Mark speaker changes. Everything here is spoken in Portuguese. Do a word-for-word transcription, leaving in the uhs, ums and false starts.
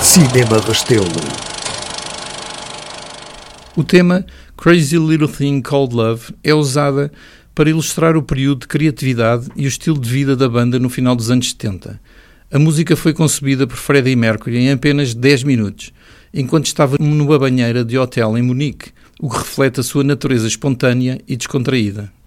Speaker 1: Cinema Restelo.
Speaker 2: O tema Crazy Little Thing Called Love é usada para ilustrar o período de criatividade e o estilo de vida da banda no final dos anos setenta. A música foi concebida por Freddie Mercury em apenas dez minutos, enquanto estava numa banheira de hotel em Munique, o que reflete a sua natureza espontânea e descontraída.